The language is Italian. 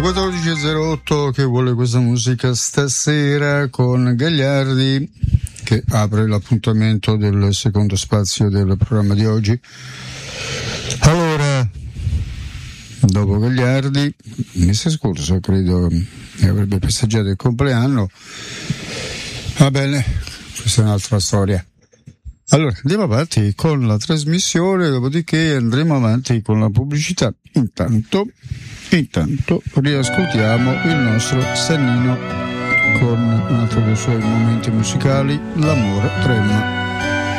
14.08 che vuole questa musica stasera con Gagliardi, che apre l'appuntamento del secondo spazio del programma di oggi. Allora, dopo Gagliardi, il mese scorso credo avrebbe festeggiato il compleanno. Va bene, questa è un'altra storia. Allora, andiamo avanti con la trasmissione, dopodiché andremo avanti con la pubblicità. Intanto riascoltiamo il nostro Sannino con un altro dei suoi momenti musicali, L'amore trema.